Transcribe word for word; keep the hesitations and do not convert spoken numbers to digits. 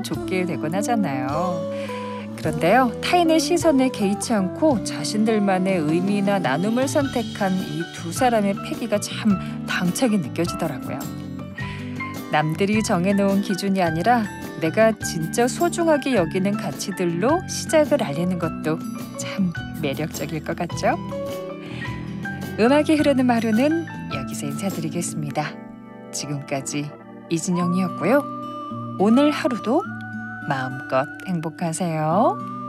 기분을 좋게 되곤 하잖아요. 그런데요, 타인의 시선에 개의치 않고 자신들만의 의미나 나눔을 선택한 이 두 사람의 패기가 참 당차게 느껴지더라고요. 남들이 정해놓은 기준이 아니라 내가 진짜 소중하게 여기는 가치들로 시작을 알리는 것도 참 매력적일 것 같죠? 음악이 흐르는 하루는 여기서 인사드리겠습니다. 지금까지 이진영이었고요. 오늘 하루도 마음껏 행복하세요.